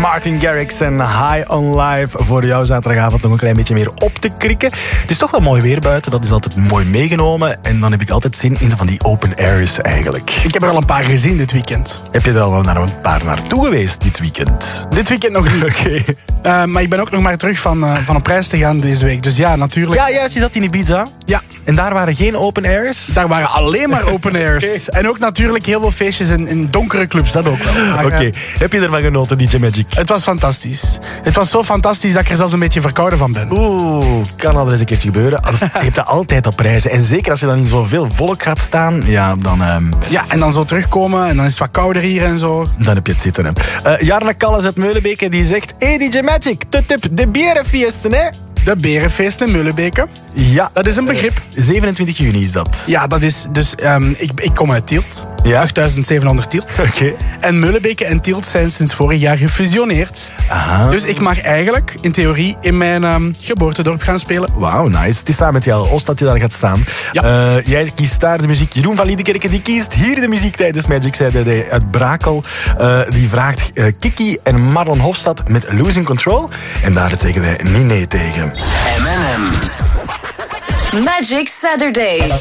Martin Garrix en High on Life. Voor jouw zaterdagavond nog een klein beetje meer op te krikken. Het is toch wel mooi weer buiten, dat is altijd mooi meegenomen. En dan heb ik altijd zin in van die open airs eigenlijk. Ik heb er al een paar gezien dit weekend. Heb je er al naar een paar naartoe geweest dit weekend? Dit weekend nog niet. Oké. Maar ik ben ook nog maar terug van op reis te gaan deze week. Dus ja, natuurlijk. Ja, juist, je zat in Ibiza. Ja. En daar waren geen open airs? Daar waren alleen maar open airs. Okay. En ook natuurlijk heel veel feestjes in donkere clubs, dat ook wel. Oké. Heb je ervan genoten, DJ Magic? Het was fantastisch. Het was zo fantastisch dat ik er zelfs een beetje verkouden van ben. Oeh, kan al eens een keertje gebeuren. Je hebt dat altijd op reizen. En zeker als je dan in zoveel volk gaat staan, ja, dan... Ja, en dan zo terugkomen en dan is het wat kouder hier en zo. Dan heb je het zitten, hè. Jarne Kalles uit Meulenbeke die zegt... Hey DJ Magic, de berenfeesten, hè? De berenfeesten in Meulenbeke. Ja. Dat is een begrip. 27 juni is dat. Ja, dat is... Dus ik kom uit Tielt. Ja. 8700 Tielt. Oké. En Meulenbeke en Tielt zijn sinds vorig jaar gefusioneerd. Aha. Dus ik mag eigenlijk, in theorie, in mijn geboortedorp gaan spelen. Wauw, nice. Het is samen met jou, Oost, dat je daar gaat staan. Ja. Jij kiest daar de muziek. Jeroen van Liedekerke, die kiest hier de muziek tijdens Magic Saturday uit Brakel. Die vraagt Kiki en Marlon Hofstad met Losing Control. En daar zeggen wij niet nee tegen. M&M. Magic Saturday.